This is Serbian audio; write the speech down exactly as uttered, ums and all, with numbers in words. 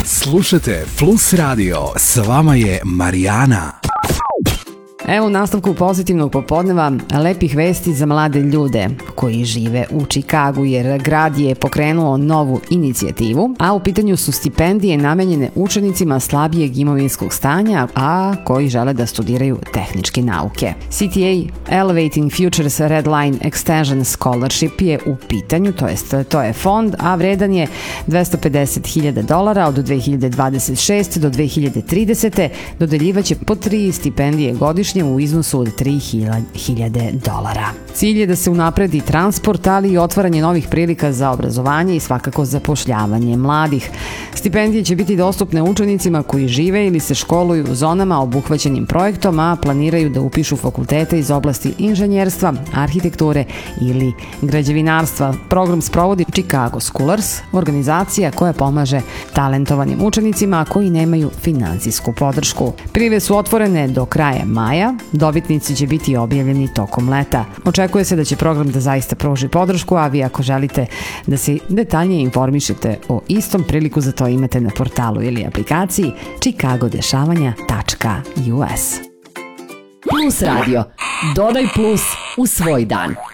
Slušajte Plus Radio, s vama je Marijana. Evo u nastavku pozitivnog popodneva lepih vesti za mlade ljude koji žive u Čikagu, jer grad je pokrenuo novu inicijativu, a u pitanju su stipendije namenjene učenicima slabijeg imovinskog stanja, a koji žele da studiraju tehničke nauke. C T A Elevating Futures Redline Extension Scholarship je u pitanju, to jest to je fond, a vredan je dvesta pedeset hiljada dolara od dve hiljade dvadeset šeste do dve hiljade tridesete. Dodeljivaće po tri stipendije godišnje u iznosu od tri hiljade dolara. Cilj je da se unapredi transport, ali i otvaranje novih prilika za obrazovanje i svakako zapošljavanje mladih. Stipendije će biti dostupne učenicima koji žive ili se školuju u zonama obuhvaćenim projektom, a planiraju da upišu fakultete iz oblasti inženjerstva, arhitekture ili građevinarstva. Program sprovodi Chicago Scholars, organizacija koja pomaže talentovanim učenicima koji nemaju finansijsku podršku. Prijave su otvorene do kraja maja, dobitnici će biti objavljeni tokom leta. Očekuje se da će program da zaista pruži podršku, a vi ako želite da se detaljnije informišete o istom, priliku za to imate na portalu ili aplikaciji chicago dešavanja tačka u s. Plus Radio. Dodaj plus u svoj dan.